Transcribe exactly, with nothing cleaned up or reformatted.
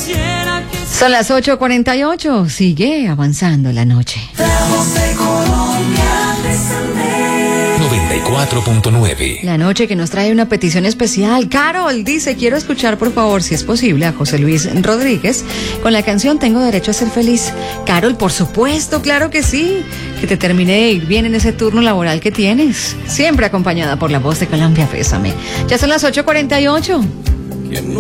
Son las ocho cuarenta y ocho, sigue avanzando la noche. noventa y cuatro punto nueve. La noche que nos trae una petición especial. Carol dice, quiero escuchar por favor, si es posible, a José Luis Rodríguez con la canción Tengo Derecho a Ser Feliz. Carol, por supuesto, claro que sí. Que te termine de ir bien en ese turno laboral que tienes. Siempre acompañada por la voz de Colombia, Pésame. Ya son las ocho cuarenta y ocho.